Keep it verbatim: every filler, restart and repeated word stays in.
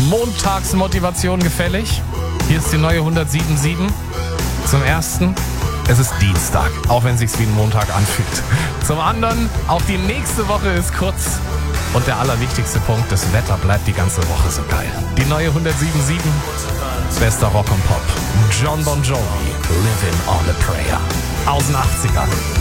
Montagsmotivation gefällig? Hier ist die neue hundertsieben Komma sieben. Zum ersten, es ist Dienstag, auch wenn es sich wie ein Montag anfühlt. Zum anderen, auch die nächste Woche ist kurz. Und der allerwichtigste Punkt, das Wetter bleibt die ganze Woche so geil. Die neue hundertsieben Komma sieben, bester Rock und Pop. John Bon Jovi, Living on a Prayer. Aus den achtzigern.